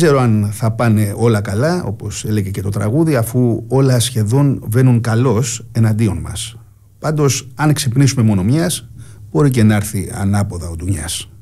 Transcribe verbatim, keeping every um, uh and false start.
ξέρω αν θα πάνε όλα καλά, όπως έλεγε και το τραγούδι, αφού όλα σχεδόν βαίνουν καλώς εναντίον μας. Πάντως, αν ξυπνήσουμε μόνο μιας, μπορεί και να έρθει ανάποδα ο ντουνιάς.